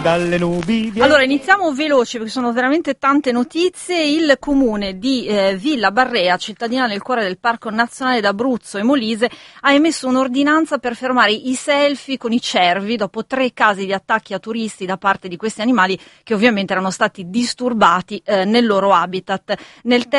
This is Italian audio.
dalle nubi. Allora, iniziamo veloci perché sono veramente tante notizie. Il comune di Villa Barrea, cittadina nel cuore del Parco Nazionale d'Abruzzo e Molise, ha emesso un'ordinanza per fermare i selfie con i cervi dopo 3 casi di attacchi a turisti da parte di questi animali che ovviamente erano stati disturbati nel loro habitat. Nel